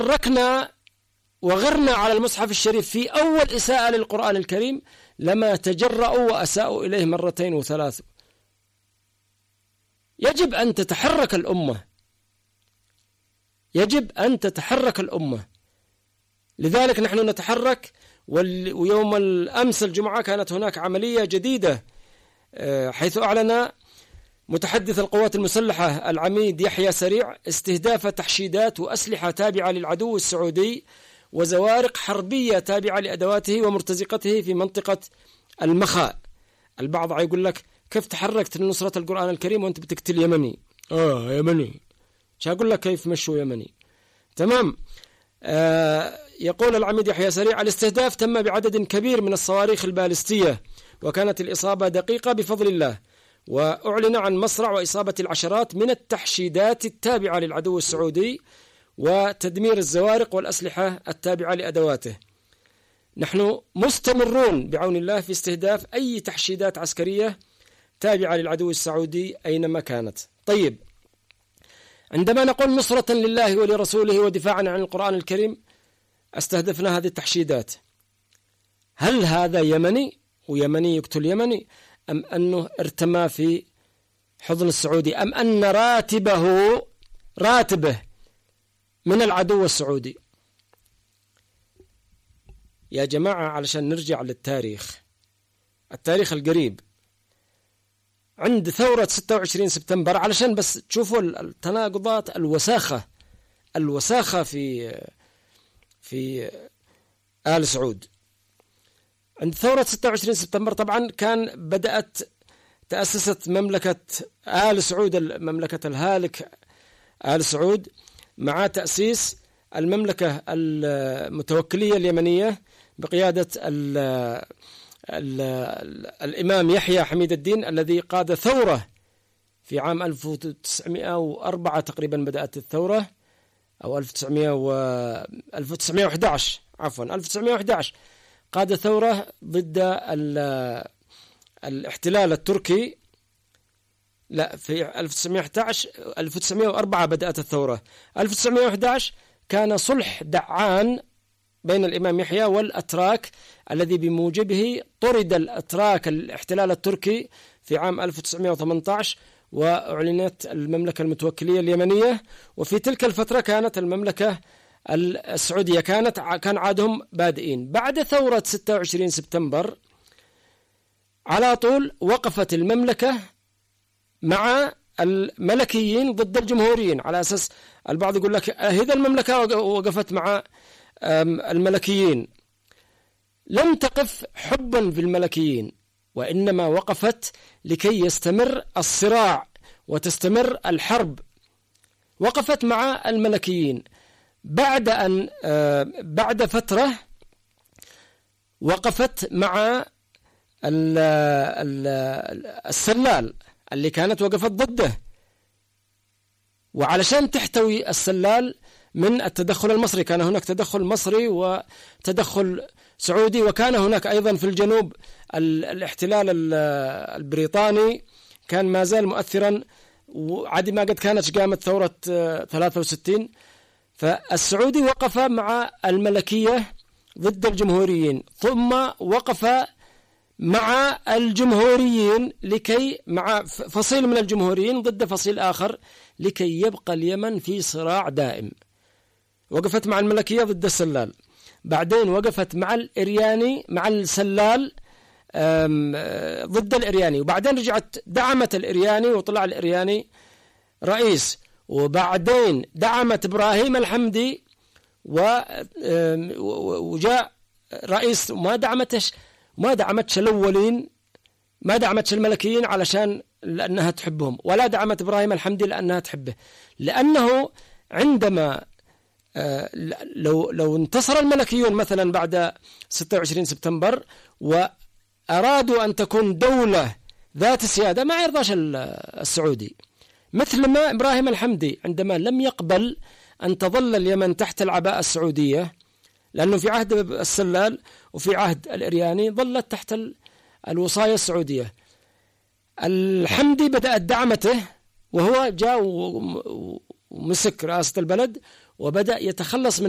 تحركنا وغرنا على المصحف الشريف في أول إساءة للقرآن الكريم لما تجرأوا وأساءوا إليه مرتين وثلاث. يجب أن تتحرك الأمة، يجب أن تتحرك الأمة. لذلك نحن نتحرك. ويوم الأمس الجمعة كانت هناك عملية جديدة، حيث أعلن متحدث القوات المسلحة العميد يحيى سريع استهداف تحشيدات وأسلحة تابعة للعدو السعودي وزوارق حربية تابعة لأدواته ومرتزقته في منطقة المخاء. البعض يقول لك كيف تحركت لنصرة القرآن الكريم وأنت بتقتل يمني؟ يمني، شو أقول لك كيف مشوا يمني؟ تمام. يقول العميد يحيى سريع الاستهداف تم بعدد كبير من الصواريخ البالستية، وكانت الإصابة دقيقة بفضل الله، وأعلن عن مصرع وإصابة العشرات من التحشيدات التابعة للعدو السعودي وتدمير الزوارق والأسلحة التابعة لأدواته. نحن مستمرون بعون الله في استهداف أي تحشيدات عسكرية تابعة للعدو السعودي أينما كانت. طيب، عندما نقول نصرة لله ولرسوله ودفاعا عن القرآن الكريم استهدفنا هذه التحشيدات، هل هذا يمني ويمني يقتل يمني، أم أنه ارتمى في حضن السعودي، أم أن راتبه من العدو السعودي؟ يا جماعة علشان نرجع للتاريخ، التاريخ القريب عند ثورة 26 سبتمبر، علشان بس تشوفوا التناقضات، الوساخة في آل سعود. عند ثورة 26 سبتمبر طبعا تأسست مملكة آل سعود، مملكة الهالك آل سعود، مع تأسيس المملكة المتوكلية اليمنية بقيادة الإمام يحيى حميد الدين، الذي قاد ثورة في عام 1904 تقريبا بدأت الثورة، أو 1911 عفوا 1911 قاد ثورة ضد الاحتلال التركي. لا، في 1904 بدأت الثورة. 1911 كان صلح دعان بين الإمام يحيى والأتراك، الذي بموجبه طرد الأتراك الاحتلال التركي في عام 1918، وأعلنت المملكة المتوكلية اليمنية. وفي تلك الفترة كانت المملكة السعودية كان عادهم بادئين. بعد ثورة 26 سبتمبر على طول وقفت المملكة مع الملكيين ضد الجمهوريين، على أساس البعض يقول لك هذا المملكة وقفت مع الملكيين. لم تقف حبا بالملكيين، وإنما وقفت لكي يستمر الصراع وتستمر الحرب. وقفت مع الملكيين. بعد فترة وقفت مع السلال اللي كانت وقفت ضده، وعلشان تحتوي السلال من التدخل المصري. كان هناك تدخل مصري وتدخل سعودي، وكان هناك أيضا في الجنوب الاحتلال البريطاني كان ما زال مؤثرا، وعد ما قد كانت قامت ثورة 63. فالسعودي وقف مع الملكية ضد الجمهوريين، ثم وقف مع الجمهوريين مع فصيل من الجمهوريين ضد فصيل آخر لكي يبقى اليمن في صراع دائم. وقفت مع الملكية ضد السلال، بعدين وقفت مع الإرياني مع السلال ضد الإرياني، وبعدين رجعت دعمت الإرياني وطلع الإرياني رئيس، وبعدين دعمت إبراهيم الحمدي وجاء رئيس. ما دعمتش الأولين، ما دعمتش الملكيين لأنها تحبهم، ولا دعمت إبراهيم الحمدي لأنها تحبه، لأنه عندما لو انتصر الملكيون مثلا بعد 26 سبتمبر وأرادوا أن تكون دولة ذات سيادة، ما يرضاش السعودي. مثل ما إبراهيم الحمدي عندما لم يقبل أن تظل اليمن تحت العباءة السعودية، لأنه في عهد السلال وفي عهد الإرياني ظلت تحت الوصاية السعودية. الحمدي بدأت دعمته، وهو جاء ومسك رئاسة البلد وبدأ يتخلص من